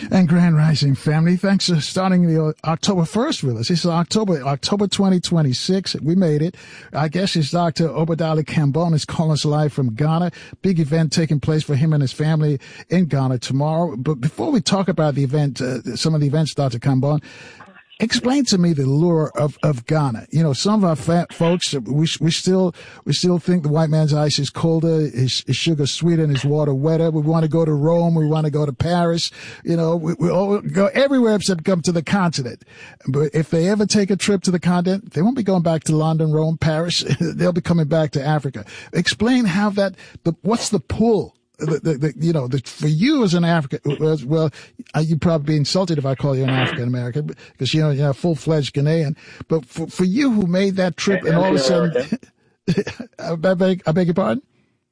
And Grand Rising family, thanks for starting the October 1st with us. This is October 2026. We made it. Our guest is Dr. Obadali Kambon. Is calling us live from Ghana. Big event taking place for him and his family in Ghana tomorrow. But before we talk about the event, some of the events, Dr. Kambon, explain to me the lure of Ghana. You know, some of our folks, we still think the white man's ice is colder, his sugar sweeter, and his water wetter. We want to go to Rome. We want to go to Paris. You know, we all go everywhere except come to the continent. But if they ever take a trip to the continent, they won't be going back to London, Rome, Paris. They'll be coming back to Africa. Explain how what's the pull? For you as an African, well, you'd probably be insulted if I call you an African American because, you're a full-fledged Ghanaian. But for you who made that trip and all of a sudden, I beg your pardon?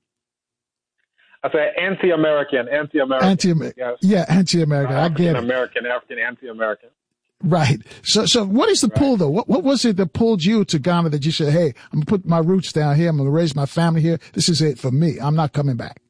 I said anti-American. Yes. Yeah, anti-American. I get it. American, African, anti-American. Right. So what is the pull though? What was it that pulled you to Ghana that you said, hey, I'm going to put my roots down here. I'm going to raise my family here. This is it for me. I'm not coming back.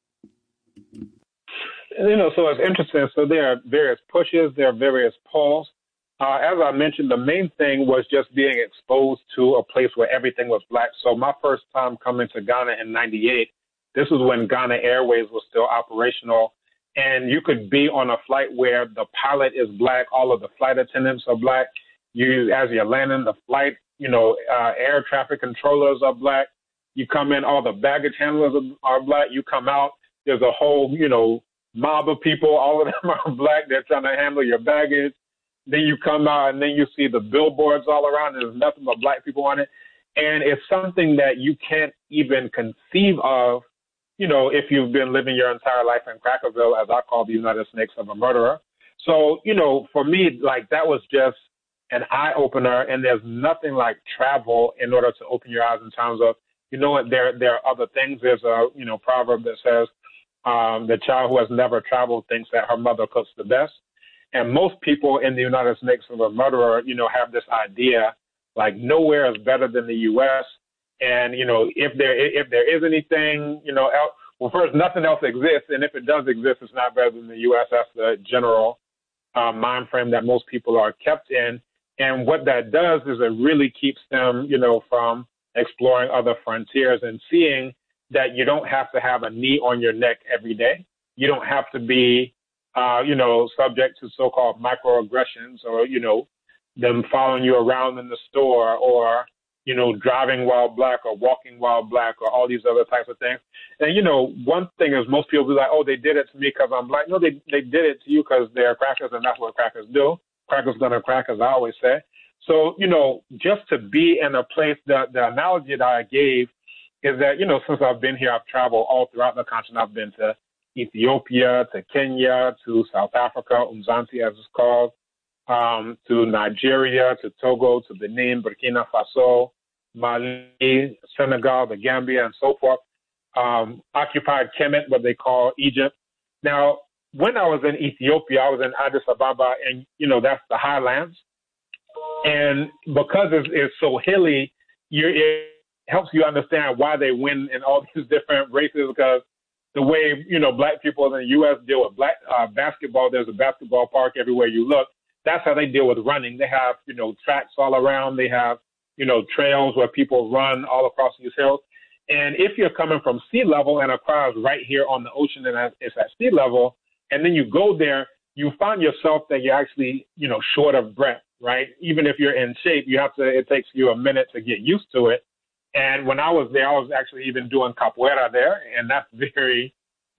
So it's interesting. So there are various pushes, there are various pulls. As I mentioned, the main thing was just being exposed to a place where everything was black. So my first time coming to Ghana in '98, this was when Ghana Airways was still operational. And you could be on a flight where the pilot is black, all of the flight attendants are black. As you're landing the flight, air traffic controllers are black. You come in, all the baggage handlers are black. You come out, there's a whole, mob of people, all of them are black. They're trying to handle your baggage. Then you come out and then you see the billboards all around. There's nothing but black people on it. And it's something that you can't even conceive of, if you've been living your entire life in Crackerville, as I call the United Snakes of a Murderer. So, for me, that was just an eye opener. And there's nothing like travel in order to open your eyes in terms of, there are other things. There's a, proverb that says, the child who has never traveled thinks that her mother cooks the best. And most people in the United Snakes of a Murderer, have this idea like nowhere is better than the U.S. And, if there is anything, else, well, first, nothing else exists. And if it does exist, it's not better than the U.S. That's the general mind frame that most people are kept in. And what that does is it really keeps them, from exploring other frontiers and seeing that you don't have to have a knee on your neck every day. You don't have to be, subject to so-called microaggressions or, them following you around in the store or, driving while black or walking while black or all these other types of things. And, one thing is most people be like, oh, they did it to me because I'm black. No, they did it to you because they're crackers and that's what crackers do. Crackers gonna crack, as I always say. So, just to be in a place, the analogy that I gave is that, since I've been here, I've traveled all throughout the continent. I've been to Ethiopia, to Kenya, to South Africa, Umzansi as it's called, to Nigeria, to Togo, to Benin, Burkina Faso, Mali, Senegal, the Gambia, and so forth. Occupied Kemet, what they call Egypt. Now, when I was in Ethiopia, I was in Addis Ababa, and, that's the highlands. And because it's so hilly, it helps you understand why they win in all these different races, because the way, black people in the U.S. deal with basketball, there's a basketball park everywhere you look. That's how they deal with running. They have, tracks all around. They have, trails where people run all across these hills. And if you're coming from sea level and Accra is right here on the ocean and it's at sea level, and then you go there, you find yourself that you're actually, short of breath, right? Even if you're in shape, it takes you a minute to get used to it. And when I was there, I was actually even doing capoeira there, and that's very,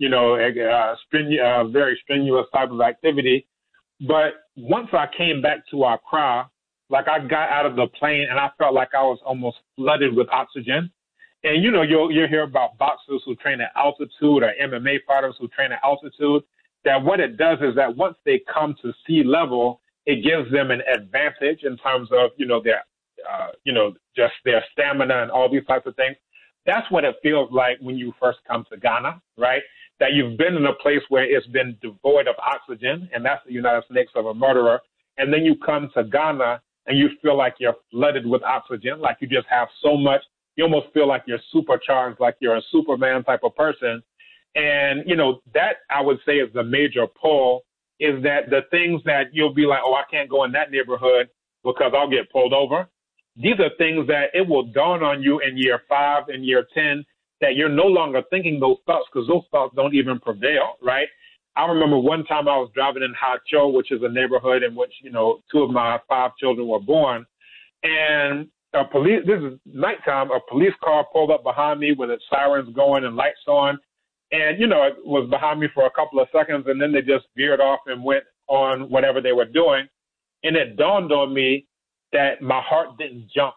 very strenuous type of activity. But once I came back to Accra, I got out of the plane and I felt like I was almost flooded with oxygen. And, you'll hear about boxers who train at altitude or MMA fighters who train at altitude, that what it does is that once they come to sea level, it gives them an advantage in terms of, their just their stamina and all these types of things. That's what it feels like when you first come to Ghana, right? That you've been in a place where it's been devoid of oxygen, and that's the United Snakes of a Murderer. And then you come to Ghana and you feel like you're flooded with oxygen, like you just have so much. You almost feel like you're supercharged, like you're a Superman type of person. And, that I would say is the major pull is that the things that you'll be like, oh, I can't go in that neighborhood because I'll get pulled over. These are things that it will dawn on you in year 5 and year 10 that you're no longer thinking those thoughts because those thoughts don't even prevail, right? I remember one time I was driving in Hacho, which is a neighborhood in which, 2 of my 5 children were born. And this is nighttime, a police car pulled up behind me with its sirens going and lights on. And, it was behind me for a couple of seconds, and then they just veered off and went on whatever they were doing. And it dawned on me that my heart didn't jump.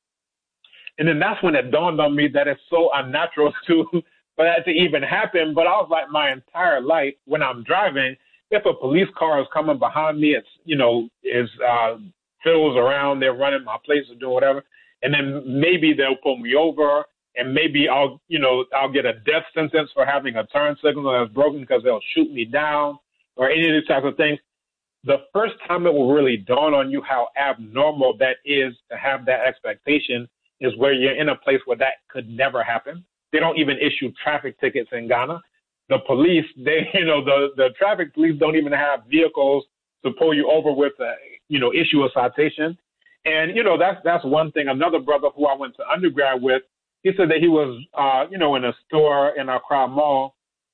And then that's when it dawned on me that it's so unnatural for that to even happen. But I was like, my entire life, when I'm driving, if a police car is coming behind me, it's, fills around, they're running my place or doing whatever. And then maybe they'll pull me over, and maybe I'll get a death sentence for having a turn signal that's broken because they'll shoot me down or any of these types of things. The first time it will really dawn on you how abnormal that is to have that expectation is where you're in a place where that could never happen. They don't even issue traffic tickets in Ghana. The police, the traffic police don't even have vehicles to pull you over with, issue a citation. And, that's one thing. Another brother who I went to undergrad with, he said that he was, in a store in Accra Mall.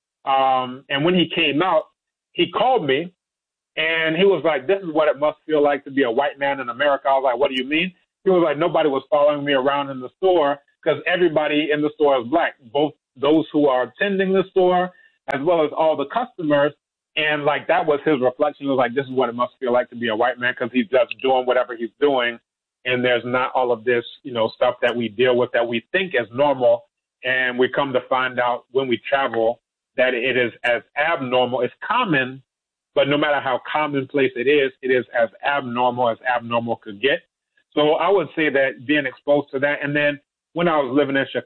And when he came out, he called me and he was like, this is what it must feel like to be a white man in America. I was like, what do you mean? He was like, nobody was following me around in the store because everybody in the store is black, both those who are attending the store as well as all the customers. And like that was his reflection. He was like, this is what it must feel like to be a white man because he's just doing whatever he's doing. And there's not all of this, stuff that we deal with that we think is normal. And we come to find out when we travel that it is as abnormal. It's common, but no matter how commonplace it is as abnormal could get. So I would say that being exposed to that. And then when I was living in